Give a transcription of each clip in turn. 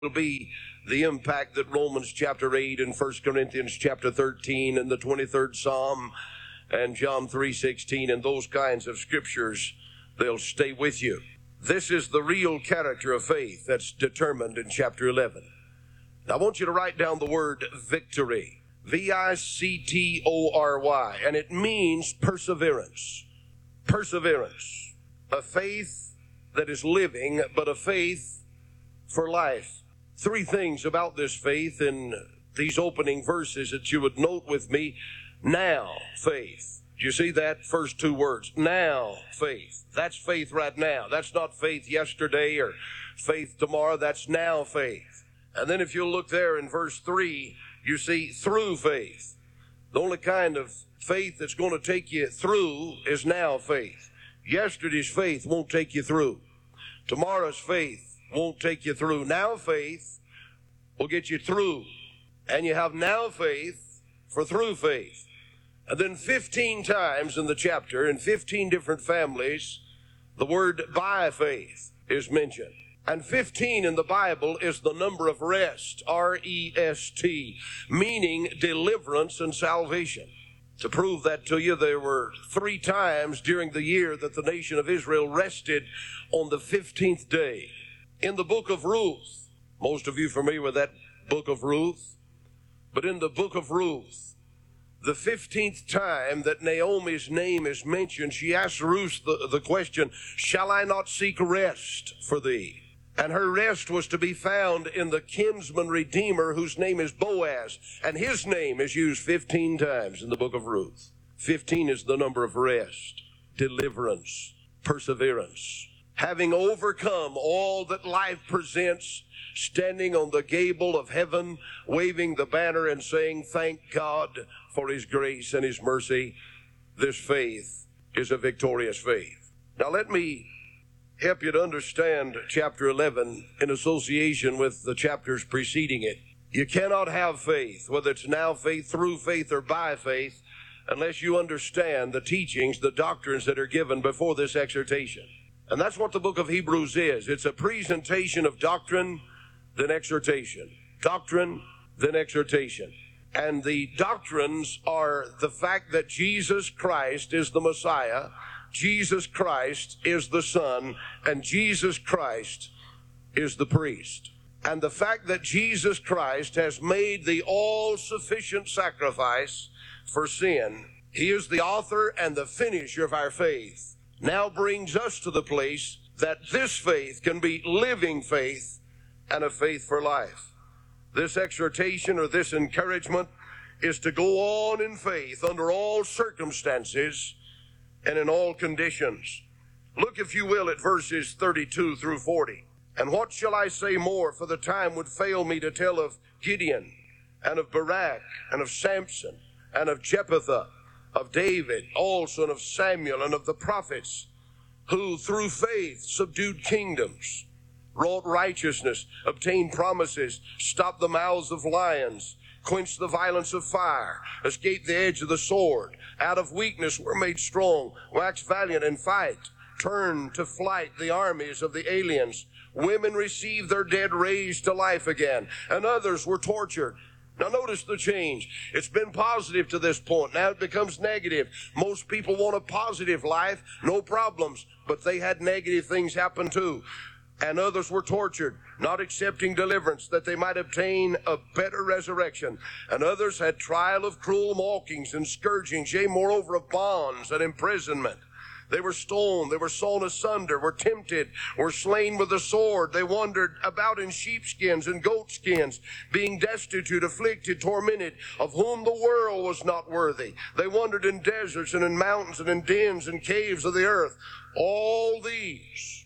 will be the impact that Romans chapter 8 and 1 Corinthians chapter 13 and the 23rd Psalm and John 3:16 and those kinds of scriptures, they'll stay with you. This is the real character of faith that's determined in chapter 11. Now, I want you to write down the word victory. V-I-C-T-O-R-Y. And it means perseverance. Perseverance. A faith that is living, but a faith for life. Three things about this faith in these opening verses that you would note with me. Now, faith. Do you see that? First two words. Now, faith. That's faith right now. That's not faith yesterday or faith tomorrow. That's now faith. And then if you'll look there in verse 3, you see through faith. The only kind of faith that's going to take you through is now faith. Yesterday's faith won't take you through. Tomorrow's faith won't take you through. Now faith will get you through. And you have now faith for through faith. And then 15 times in the chapter, in 15 different families, the word by faith is mentioned. And 15 in the Bible is the number of rest, R-E-S-T, meaning deliverance and salvation. To prove that to you, there were 3 times during the year that the nation of Israel rested on the 15th day. In the book of Ruth, most of you familiar with that book of Ruth, but in the book of Ruth, the 15th time that Naomi's name is mentioned, she asks Ruth the question, shall I not seek rest for thee? And her rest was to be found in the kinsman redeemer whose name is Boaz. And his name is used 15 times in the book of Ruth. 15 is the number of rest, deliverance, perseverance. Having overcome all that life presents, standing on the gable of heaven, waving the banner and saying, thank God for his grace and his mercy. This faith is a victorious faith. Now let me help you to understand chapter 11 in association with the chapters preceding it. You cannot have faith, whether it's now faith, through faith, or by faith, unless you understand the teachings, the doctrines that are given before this exhortation. And that's what the book of Hebrews is. It's a presentation of doctrine, then exhortation. Doctrine, then exhortation. And the doctrines are the fact that Jesus Christ is the Messiah, Jesus Christ is the Son, and Jesus Christ is the priest. And the fact that Jesus Christ has made the all-sufficient sacrifice for sin, he is the author and the finisher of our faith, now brings us to the place that this faith can be living faith and a faith for life. This exhortation or this encouragement is to go on in faith under all circumstances and in all conditions. Look, if you will, at verses 32 through 40. And what shall I say more? For the time would fail me to tell of Gideon and of Barak and of Samson and of Jephthah, of David also, and of Samuel and of the prophets, who through faith subdued kingdoms, wrought righteousness, obtained promises, stopped the mouths of lions, quenched the violence of fire, escaped the edge of the sword, out of weakness were made strong, waxed valiant in fight, turned to flight the armies of the aliens. Women received their dead raised to life again, and others were tortured. Now notice the change. It's been positive to this point. Now it becomes negative. Most people want a positive life, no problems, but they had negative things happen too. And others were tortured, not accepting deliverance, that they might obtain a better resurrection. And others had trial of cruel mockings and scourgings, yea, moreover of bonds and imprisonment. They were stoned, they were sawn asunder, were tempted, were slain with the sword. They wandered about in sheepskins and goatskins, being destitute, afflicted, tormented, of whom the world was not worthy. They wandered in deserts and in mountains and in dens and caves of the earth. All these,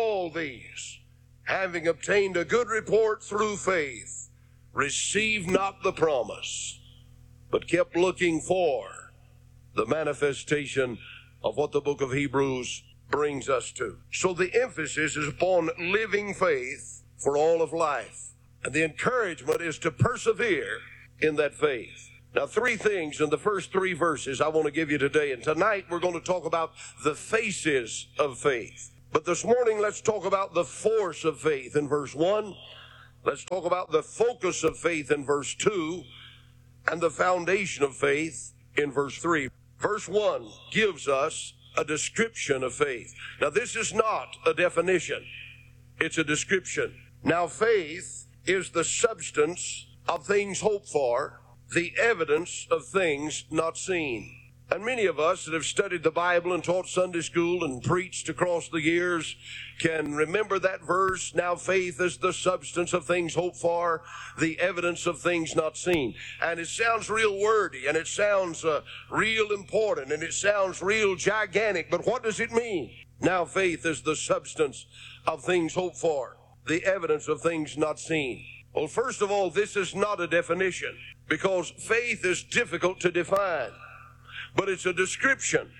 having obtained a good report through faith, received not the promise, but kept looking for the manifestation of what the book of Hebrews brings us to. So the emphasis is upon living faith for all of life. And the encouragement is to persevere in that faith. Now, 3 things in the first 3 verses I want to give you today. And tonight we're going to talk about the faces of faith. But this morning, let's talk about the force of faith in verse 1 Let's talk about the focus of faith in verse 2 and the foundation of faith in verse 3. Verse 1 gives us a description of faith. Now, this is not a definition. It's a description. Now, faith is the substance of things hoped for, the evidence of things not seen. And many of us that have studied the Bible and taught Sunday school and preached across the years can remember that verse. Now faith is the substance of things hoped for, the evidence of things not seen. And it sounds real wordy, and it sounds real important, and it sounds real gigantic. But what does it mean? Now faith is the substance of things hoped for, the evidence of things not seen. Well, first of all, this is not a definition, because faith is difficult to define. But it's a description.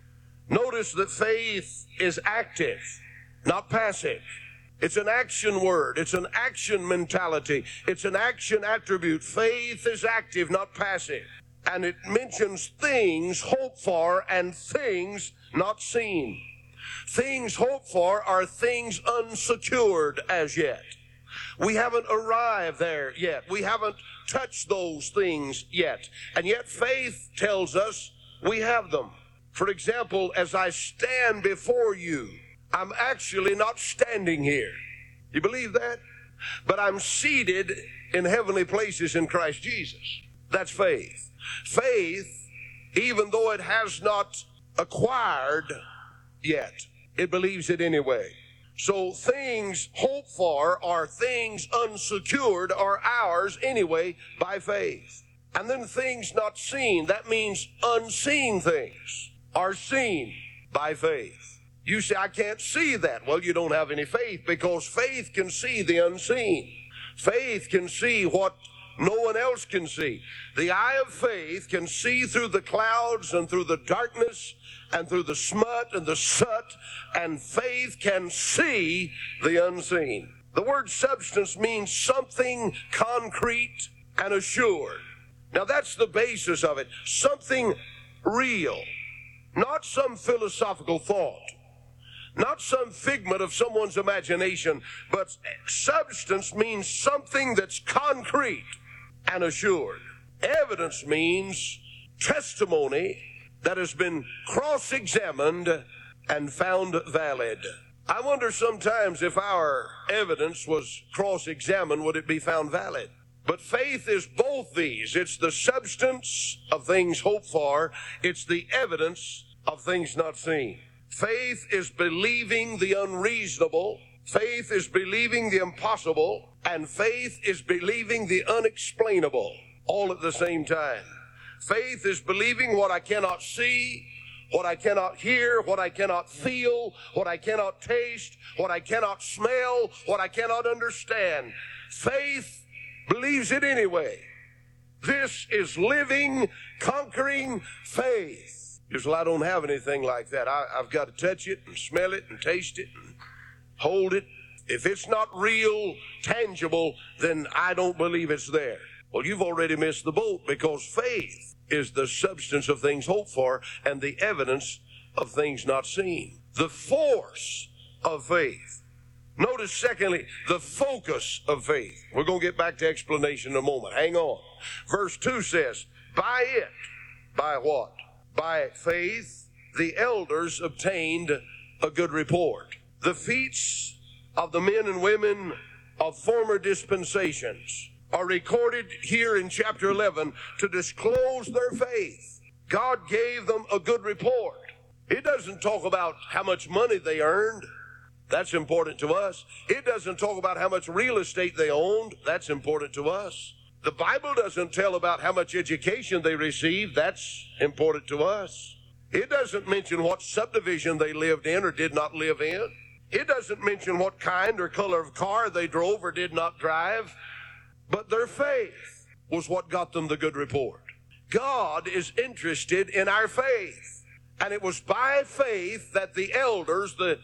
Notice that faith is active, not passive. It's an action word. It's an action mentality. It's an action attribute. Faith is active, not passive. And it mentions things hoped for and things not seen. Things hoped for are things unsecured as yet. We haven't arrived there yet. We haven't touched those things yet. And yet faith tells us we have them. For example, as I stand before you, I'm actually not standing here. You believe that? But I'm seated in heavenly places in Christ Jesus. That's faith. Faith, even though it has not acquired yet, it believes it anyway. So things hoped for are things unsecured are ours anyway by faith. And then things not seen, that means unseen things are seen by faith. You say, I can't see that. Well, you don't have any faith, because faith can see the unseen. Faith can see what no one else can see. The eye of faith can see through the clouds and through the darkness and through the smut and the soot, and faith can see the unseen. The word substance means something concrete and assured. Now that's the basis of it. Something real. Not some philosophical thought. Not some figment of someone's imagination. But substance means something that's concrete and assured. Evidence means testimony that has been cross-examined and found valid. I wonder sometimes if our evidence was cross-examined, would it be found valid? But faith is both these. It's the substance of things hoped for. It's the evidence of things not seen. Faith is believing the unreasonable. Faith is believing the impossible. And faith is believing the unexplainable all at the same time. Faith is believing what I cannot see, what I cannot hear, what I cannot feel, what I cannot taste, what I cannot smell, what I cannot understand. Faith believes it anyway. This is living, conquering faith. Because, well, I don't have anything like that. I've got to touch it and smell it and taste it and hold it. If it's not real, tangible, then I don't believe it's there. Well, you've already missed the boat, because faith is the substance of things hoped for and the evidence of things not seen. The force of faith. Notice, secondly, the focus of faith. We're going to get back to explanation in a moment. Hang on. Verse 2 says, by it, by what? By faith, the elders obtained a good report. The feats of the men and women of former dispensations are recorded here in chapter 11 to disclose their faith. God gave them a good report. It doesn't talk about how much money they earned. That's important to us. It doesn't talk about how much real estate they owned. That's important to us. The Bible doesn't tell about how much education they received. That's important to us. It doesn't mention what subdivision they lived in or did not live in. It doesn't mention what kind or color of car they drove or did not drive. But their faith was what got them the good report. God is interested in our faith. And it was by faith that the elders, the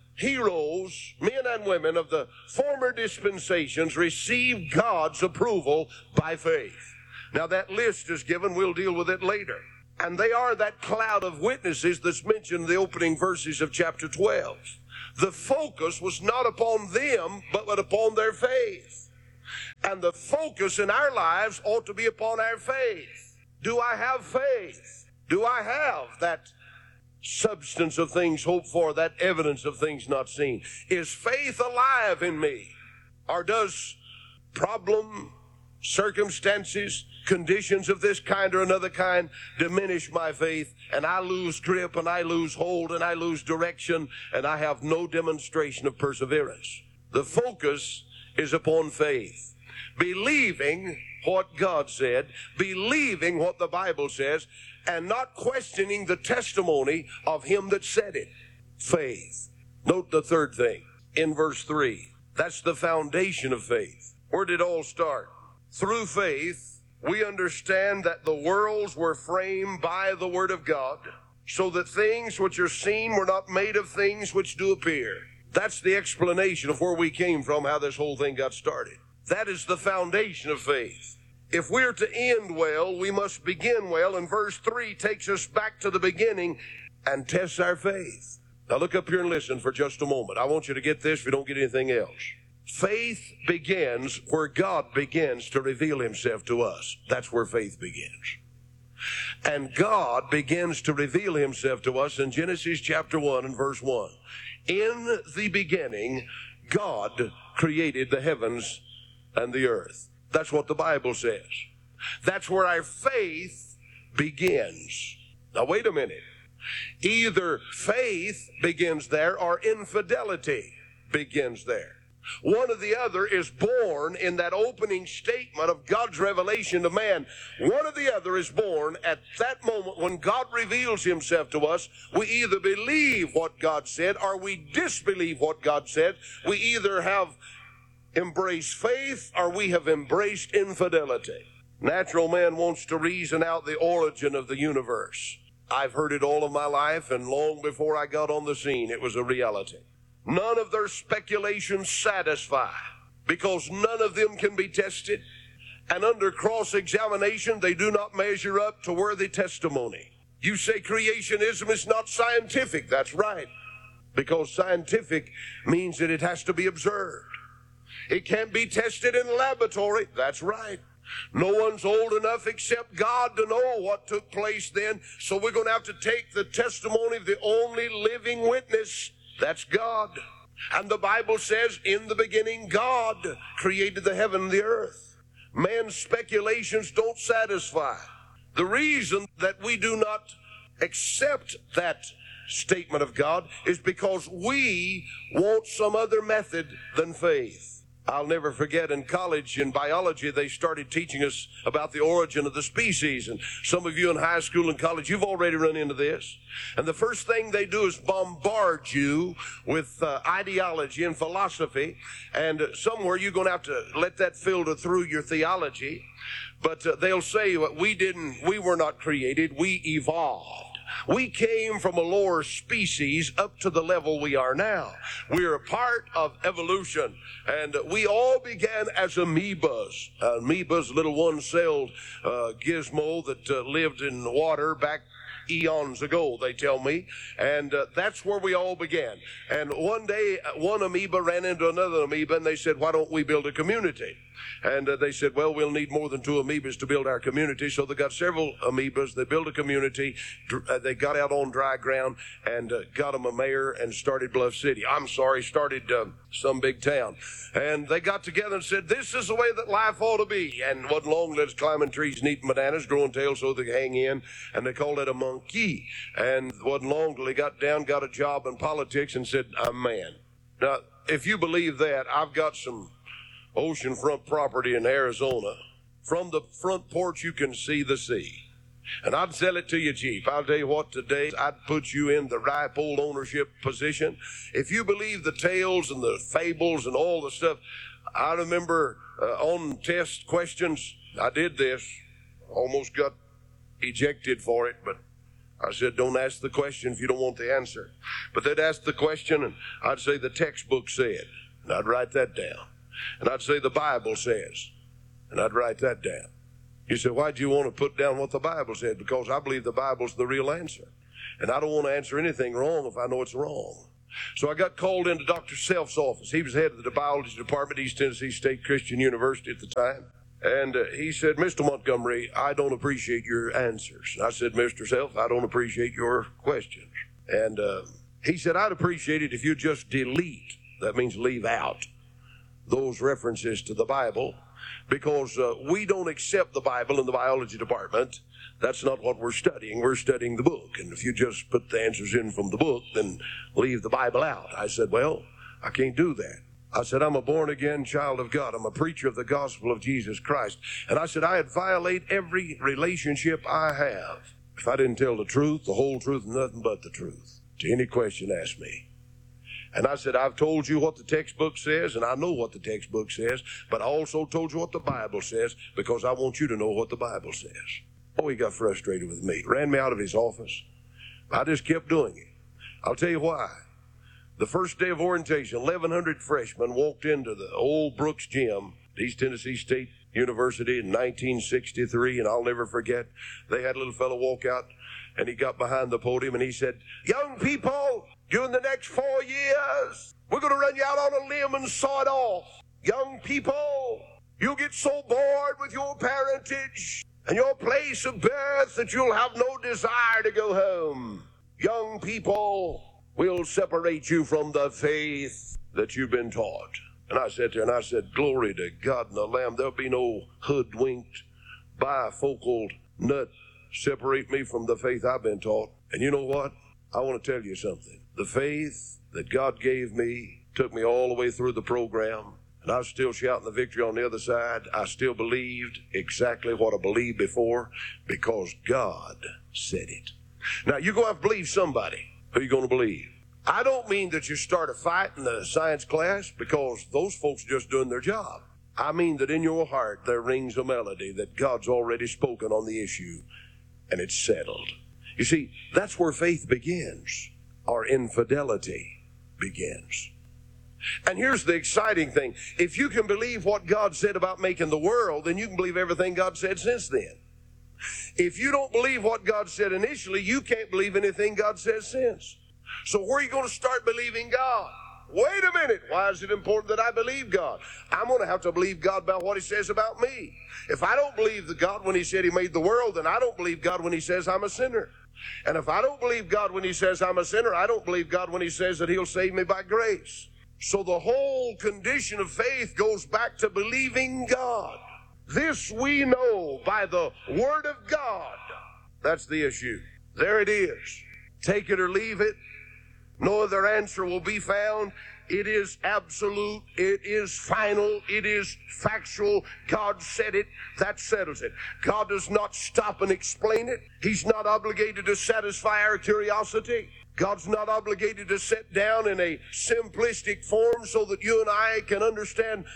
heroes, men and women of the former dispensations, received God's approval by faith. Now that list is given. We'll deal with it later. And they are that cloud of witnesses that's mentioned in the opening verses of chapter 12. The focus was not upon them, but upon their faith. And the focus in our lives ought to be upon our faith. Do I have faith? Do I have that substance of things hoped for, that evidence of things not seen? Is faith alive in me? Or does problem, circumstances, conditions of this kind or another kind diminish my faith, and I lose grip, and I lose hold, and I lose direction, and I have no demonstration of perseverance? The focus is upon faith. Believing what God said, believing what the Bible says, and not questioning the testimony of him that said it. Faith. Note the third thing in verse 3. That's the foundation of faith. Where did it all start? Through faith, we understand that the worlds were framed by the word of God, so that things which are seen were not made of things which do appear. That's the explanation of where we came from, how this whole thing got started. That is the foundation of faith. If we're to end well, we must begin well, and verse 3 takes us back to the beginning and tests our faith. Now look up here and listen for just a moment. I want you to get this if you don't get anything else. Faith begins where God begins to reveal himself to us. That's where faith begins. And God begins to reveal himself to us in Genesis chapter 1 and verse 1. In the beginning, God created the heavens and the earth. That's what the Bible says. That's where our faith begins. Now wait a minute. Either faith begins there or infidelity begins there. One or the other is born in that opening statement of God's revelation to man. One or the other is born at that moment when God reveals himself to us. We either believe what God said or we disbelieve what God said. We either have embraced faith or we have embraced infidelity. Natural man wants to reason out the origin of the universe. I've heard it all of my life, and long before I got on the scene, it was a reality. None of their speculations satisfy, because none of them can be tested, and under cross-examination they do not measure up to worthy testimony. You say creationism is not scientific. That's right, because scientific means that it has to be observed. It can't be tested in a laboratory. That's right. No one's old enough except God to know what took place then, so we're going to have to take the testimony of the only living witness. That's God. And the Bible says, in the beginning, God created the heaven and the earth. Man's speculations don't satisfy. The reason that we do not accept that statement of God is because we want some other method than faith. I'll never forget, in college, in biology, they started teaching us about the origin of the species. And some of you in high school and college, you've already run into this. And the first thing they do is bombard you with ideology and philosophy. And somewhere you're going to have to let that filter through your theology. But they'll say, we were not created, we evolved. We came from a lower species up to the level we are now. We are a part of evolution, and we all began as amoebas. Amoebas, little one-celled gizmo that lived in water back eons ago, they tell me, and that's where we all began. And one day, one amoeba ran into another amoeba, and they said, why don't we build a community? And they said, well, we'll need more than 2 amoebas to build our community. So they got several amoebas. They built a community. They got out on dry ground and got them a mayor and started Bluff City. Started some big town. And they got together and said, this is the way that life ought to be. And wasn't long, let's climbing trees and eating bananas, growing tails so they hang in. And they called it a monkey. And wasn't long till he got down, got a job in politics and said, I'm man. Now, if you believe that, I've got some oceanfront property in Arizona. From the front porch, you can see the sea. And I'd sell it to you cheap. I'll tell you what, today, I'd put you in the ripe old ownership position. If you believe the tales and the fables and all the stuff, I remember on test questions, I did this, almost got ejected for it, but I said, don't ask the question if you don't want the answer. But they'd ask the question, and I'd say the textbook said, and I'd write that down. And I'd say the Bible says, and I'd write that down. You say, why'd you want to put down what the Bible said? Because I believe the Bible's the real answer. And I don't want to answer anything wrong if I know it's wrong. So I got called into Dr. Self's office. He was head of the biology department at East Tennessee State Christian University at the time. And he said, Mr. Montgomery, I don't appreciate your answers. And I said, Mr. Self, I don't appreciate your questions. And he said, I'd appreciate it if you just delete, that means leave out, those references to the Bible, because we don't accept the Bible in the biology department. That's not what we're studying. We're studying the book. And if you just put the answers in from the book, then leave the Bible out. I said, well, I can't do that. I said, I'm a born-again child of God. I'm a preacher of the gospel of Jesus Christ. And I said, I'd violate every relationship I have if I didn't tell the truth, the whole truth, and nothing but the truth. To any question, ask me. And I said, I've told you what the textbook says, and I know what the textbook says, but I also told you what the Bible says because I want you to know what the Bible says. Oh, he got frustrated with me. Ran me out of his office. I just kept doing it. I'll tell you why. The first day of orientation, 1,100 freshmen walked into the old Brooks Gym, East Tennessee State University in 1963, and I'll never forget, they had a little fellow walk out, and he got behind the podium, and he said, young people, during the next 4 years, we're going to run you out on a limb and saw it off. Young people, you'll get so bored with your parentage and your place of birth that you'll have no desire to go home. Young people, we'll separate you from the faith that you've been taught. And I sat there and I said, glory to God and the Lamb. There'll be no hoodwinked, bifocal nut separate me from the faith I've been taught. And you know what? I want to tell you something. The faith that God gave me took me all the way through the program. And I was still shouting the victory on the other side. I still believed exactly what I believed before because God said it. Now, you're going to have to believe somebody. Who are you going to believe? I don't mean that you start a fight in the science class because those folks are just doing their job. I mean that in your heart there rings a melody that God's already spoken on the issue and it's settled. You see, that's where faith begins. Our infidelity begins. And here's the exciting thing. If you can believe what God said about making the world, then you can believe everything God said since then. If you don't believe what God said initially, you can't believe anything God says since. So where are you going to start believing God? Wait a minute. Why is it important that I believe God? I'm going to have to believe God about what he says about me. If I don't believe the God when he said he made the world, then I don't believe God when he says I'm a sinner. And if I don't believe God when he says I'm a sinner, I don't believe God when he says that he'll save me by grace. So the whole condition of faith goes back to believing God. This we know by the Word of God. That's the issue. There it is. Take it or leave it. No other answer will be found. It is absolute. It is final. It is factual. God said it. That settles it. God does not stop and explain it. He's not obligated to satisfy our curiosity. God's not obligated to sit down in a simplistic form so that you and I can understand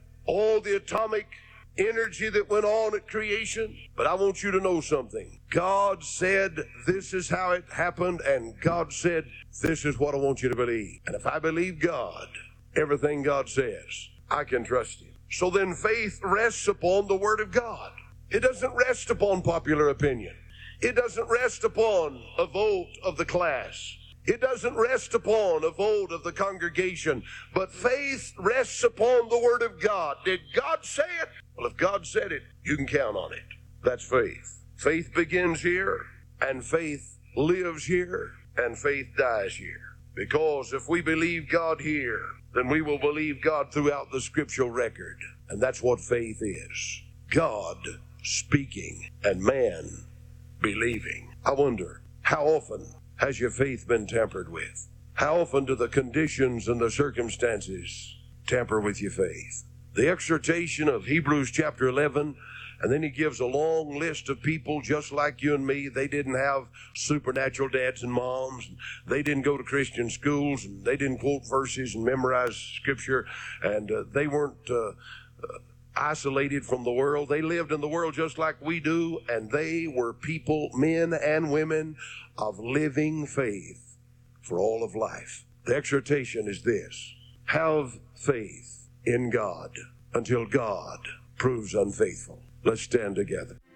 all the atomic energy that went on at creation. But I want you to know something. God said this is how it happened, and God said this is what I want you to believe. And if I believe God, everything God says, I can trust him. So then faith rests upon the Word of God. It doesn't rest upon popular opinion. It doesn't rest upon a vote of the class. It doesn't rest upon a vote of the congregation. But faith rests upon the Word of God. Did God say it? Well, if God said it, you can count on it. That's faith. Faith begins here, and faith lives here, and faith dies here. Because if we believe God here, then we will believe God throughout the scriptural record. And that's what faith is. God speaking and man believing. I wonder, how often has your faith been tampered with? How often do the conditions and the circumstances tamper with your faith? The exhortation of Hebrews chapter 11, and then he gives a long list of people just like you and me. They didn't have supernatural dads and moms. And they didn't go to Christian schools, and they didn't quote verses and memorize scripture, and they weren't isolated from the world. They lived in the world just like we do, and they were people, men and women, of living faith for all of life. The exhortation is this: have faith in God until God proves unfaithful. Let's stand together.